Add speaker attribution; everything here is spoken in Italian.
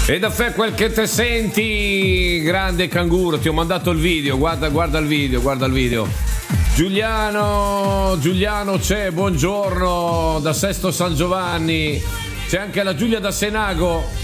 Speaker 1: E da fe quel che te senti, grande canguro, ti ho mandato il video, guarda il video. Giuliano c'è, buongiorno da Sesto San Giovanni. C'è anche la Giulia da Senago.